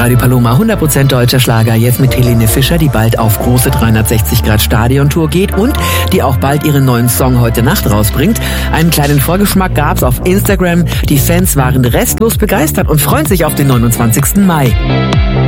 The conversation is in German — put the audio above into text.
Radio Paloma, 100% deutscher Schlager, jetzt mit Helene Fischer, die bald auf große 360-Grad-Stadion-Tour geht und die auch bald ihren neuen Song Heute Nacht rausbringt. Einen kleinen Vorgeschmack gab's auf Instagram. Die Fans waren restlos begeistert und freuen sich auf den 29. Mai.